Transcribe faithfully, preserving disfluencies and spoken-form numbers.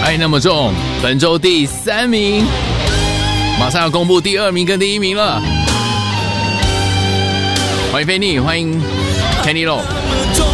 爱那么重，本周第三名，马上要公布第二名跟第一名了。欢迎菲尼，欢迎 Kenny Low。